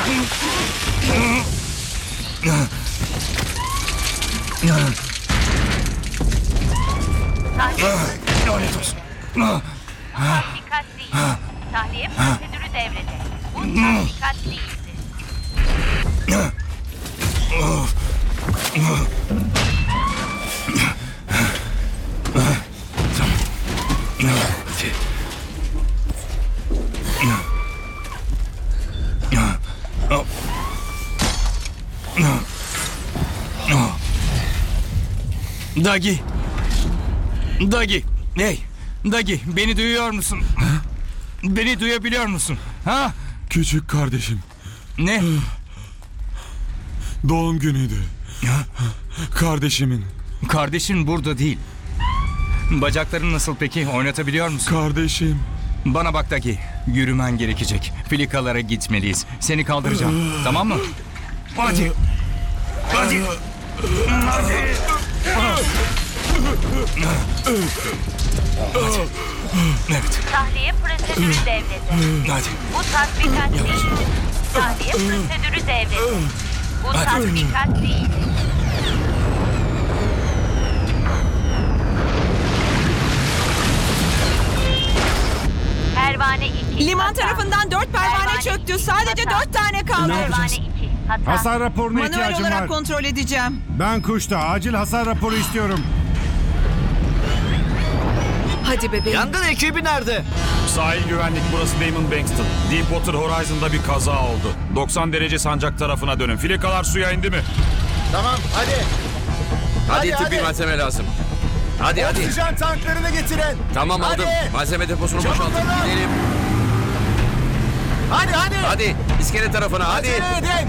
Lanet olsun. Dikkat değil. Tahliye prosedürü devrede. Bu dikkat değildir. Dagi. Dagi. Hey. Dagi, beni duyuyor musun? Beni duyabiliyor musun? Ha? Küçük kardeşim. Ne? Doğum günüydü. Kardeşimin. Kardeşin burada değil. Bacakların nasıl peki? Oynatabiliyor musun? Kardeşim. Bana bak Dagi. Yürümen gerekecek. Filikalara gitmeliyiz. Seni kaldıracağım. Tamam mı? Hadi. Hadi. Hadi. Evet. Tahliye prosedürü devrede. Hadi. Bu tatbikat değildir. Tahliye prosedürü devrede. Bu tatbikat değildir. Pervane 2. Liman tarafından 4 pervane çöktü. Sadece 4 tane kaldı. Pervane 2. Hata. Hasar raporuna Manuel ihtiyacım olarak var. kontrol edeceğim. Ben Kuş'ta acil hasar raporu istiyorum. Hadi bebeğim. Yangın ekibi nerede? Sahil güvenlik, burası Damon Bankston. Deepwater Horizon'da bir kaza oldu. 90 derece sancak tarafına dönün. Filikalar suya indi mi? Tamam hadi. Hadi Hadi, tıbbi hadi. malzeme lazım. Hadi. Oksijen tanklarını getirin. Tamam aldım. Hadi. Malzeme deposunu Çabuk boşaltın. olun. Gidelim. Hadi. Hadi iskele tarafına hadi. Acele edin.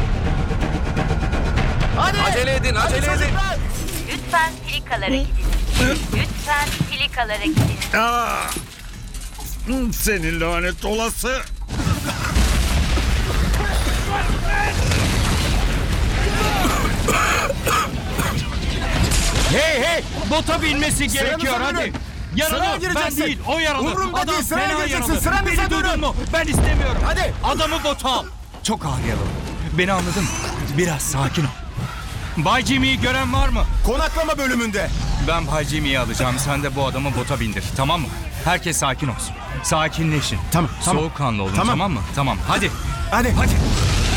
Hadi. Acele edin. Çocuklar. Lütfen filikalara gidin. Lütfen filikalara gidin. Senin lanet olası. Hey! Bota binmesi gerekiyor Sıranıza hadi. dönün. Yaralı Sıraya ben gireceksin. değil o yaralı. Umurumda Adam değil, sıraya fena gireceksin. yaralı. Sıranıza Beni duydun dönün. mu? Ben istemiyorum. Hadi. Adamı bota al. Çok ağır yaralı. Beni anladın mı? Biraz sakin ol. Bay Jimmy'yi gören var mı? Konaklama bölümünde. Ben Bay Jimmy'yi alacağım. Sen de bu adamı bota bindir. Tamam mı? Herkes sakin olsun. Sakinleşin. Tamam. Soğukkanlı olun tamam mı? Tamam. Hadi. Hadi.